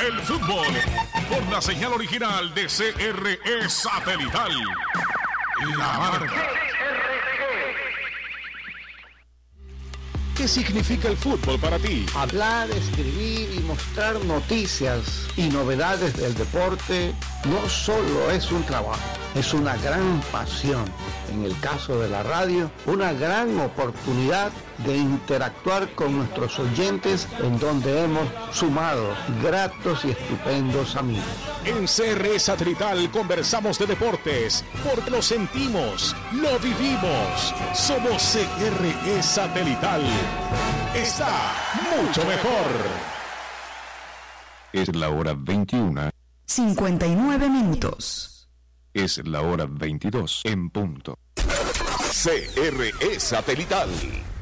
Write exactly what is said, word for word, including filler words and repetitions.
el fútbol por la señal original de C R E Satelital. La Marca. ¿Qué significa el fútbol para ti? Hablar, escribir y mostrar noticias y novedades del deporte no solo es un trabajo, es una gran pasión. En el caso de la radio, una gran oportunidad de interactuar con nuestros oyentes, en donde hemos sumado gratos y estupendos amigos. En C R E Satelital conversamos de deportes, porque lo sentimos, lo vivimos. Somos C R E Satelital. Está mucho mejor. Es la hora veintiuna. cincuenta y nueve minutos. Es la hora veintidós en punto. C R E Satelital.